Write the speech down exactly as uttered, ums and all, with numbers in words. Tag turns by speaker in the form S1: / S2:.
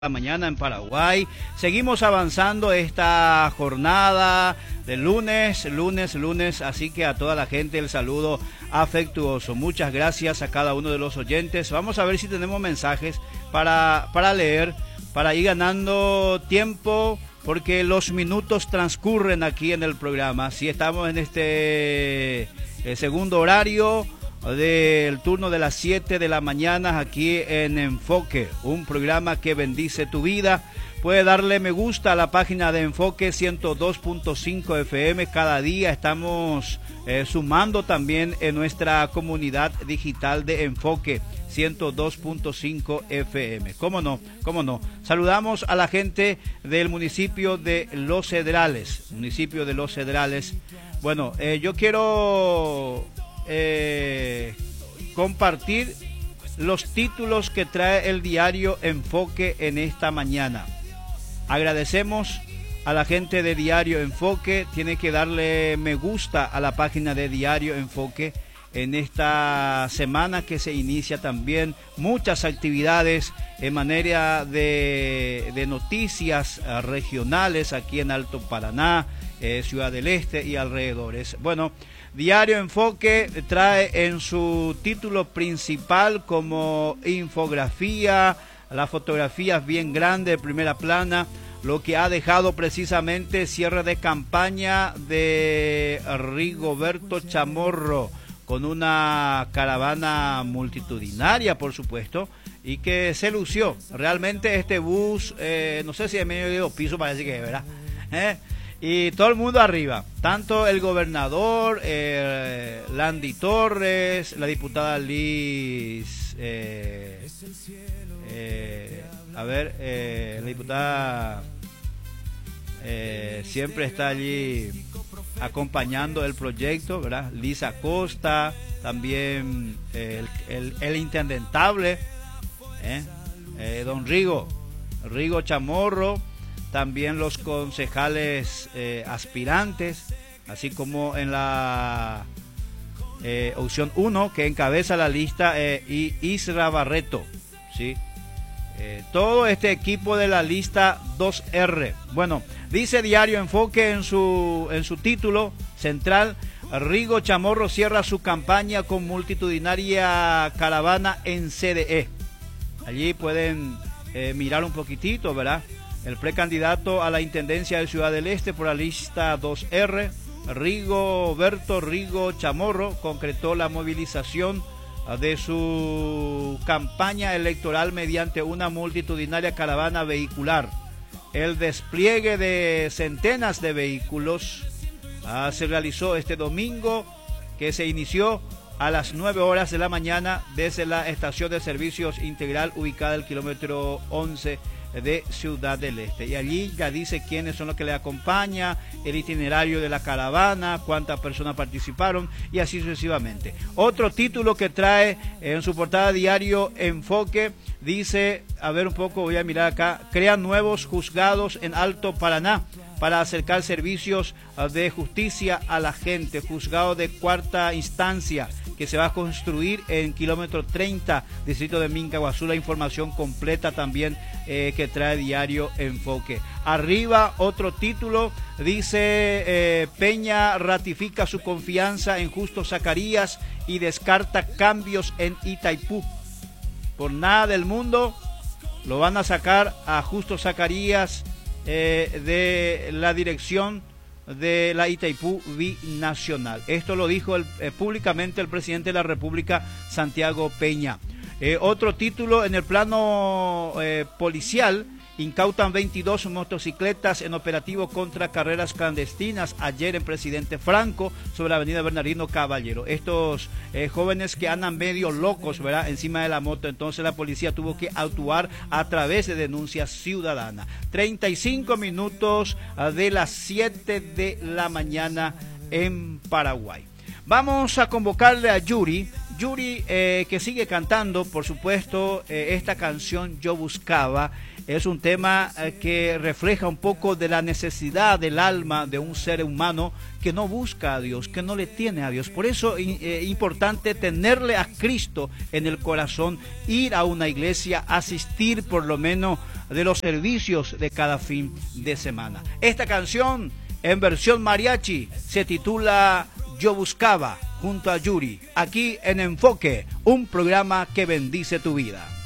S1: La mañana en Paraguay. Seguimos avanzando esta jornada de lunes, lunes, lunes, así que a toda la gente el saludo afectuoso. Muchas gracias a cada uno de los oyentes. Vamos a ver si tenemos mensajes para, para leer, para ir ganando tiempo, porque los minutos transcurren aquí en el programa. Si estamos en este eh, segundo horario del turno de las siete de la mañana aquí en Enfoque, un programa que bendice tu vida. Puede darle me gusta a la página de Enfoque ciento dos punto cinco F M. Cada día estamos eh, sumando también en nuestra comunidad digital de Enfoque ciento dos punto cinco F M. ¿Cómo no? ¿Cómo no? Saludamos a la gente del municipio de Los Cedrales, municipio de Los Cedrales. Bueno, eh, yo quiero Eh, compartir los títulos que trae el diario Enfoque en esta mañana. Agradecemos a la gente de Diario Enfoque. Tiene que darle me gusta a la página de Diario Enfoque en esta semana que se inicia también muchas actividades en manera de, de noticias regionales aquí en Alto Paraná, eh, Ciudad del Este y alrededores. Bueno, Diario Enfoque trae en su título principal como infografía, las fotografías bien grandes de primera plana, lo que ha dejado precisamente cierre de campaña de Rigoberto Chamorro, con una caravana multitudinaria, por supuesto, y que se lució. Realmente este bus, eh, no sé si de medio de dos pisos, parece que es, ¿verdad? ¿Eh? Y todo el mundo arriba, tanto el gobernador, eh, Landy Torres, la diputada Liz, eh, eh, a ver, eh, la diputada eh, siempre está allí acompañando el proyecto, ¿verdad? Liz Acosta, también eh, el, el, el intendentable, eh, eh, don Rigo, Rigo Chamorro, también los concejales eh, aspirantes, así como en la eh, opción uno que encabeza la lista eh, y Isra Barreto, ¿sí? Eh, todo este equipo de la lista dos R. Bueno, dice Diario Enfoque en su, en su título central: Rigo Chamorro cierra su campaña con multitudinaria caravana en C D E. Allí pueden eh, mirar un poquitito, ¿verdad? El precandidato a la Intendencia de Ciudad del Este por la lista dos R, Rigoberto Rigo Chamorro, concretó la movilización de su campaña electoral mediante una multitudinaria caravana vehicular. El despliegue de centenas de vehículos ah, se realizó este domingo, que se inició a las nueve horas de la mañana desde la estación de servicios integral ubicada al kilómetro once de Ciudad del Este. Y allí ya dice quiénes son los que le acompañan, el itinerario de la caravana, cuántas personas participaron y así sucesivamente. Otro título que trae en su portada Diario Enfoque dice, a ver un poco, voy a mirar acá: crean nuevos juzgados en Alto Paraná para acercar servicios de justicia a la gente. Juzgado de cuarta instancia que se va a construir en kilómetro treinta, distrito de Mincaguazú. La información completa también eh, que trae Diario Enfoque. Arriba otro título dice eh, Peña ratifica su confianza en Justo Zacarías y descarta cambios en Itaipú. Por nada del mundo lo van a sacar a Justo Zacarías eh, de la dirección de la Itaipú Binacional. Esto lo dijo el, eh, públicamente el presidente de la República, Santiago Peña. Eh, otro título en el plano eh, policial: incautan veintidós motocicletas en operativo contra carreras clandestinas ayer en Presidente Franco sobre la avenida Bernardino Caballero. Estos eh, jóvenes que andan medio locos, ¿verdad?, encima de la moto. Entonces la policía tuvo que actuar a través de denuncias ciudadanas. treinta y cinco minutos de las siete de la mañana en Paraguay. Vamos a convocarle a Yuri. Yuri eh, que sigue cantando, por supuesto, eh, esta canción Yo Buscaba. Es un tema eh, que refleja un poco de la necesidad del alma de un ser humano que no busca a Dios, que no le tiene a Dios. Por eso es eh, importante tenerle a Cristo en el corazón, ir a una iglesia, asistir por lo menos de los servicios de cada fin de semana. Esta canción en versión mariachi se titula Yo Buscaba, junto a Yuri, aquí en Enfoque, un programa que bendice tu vida.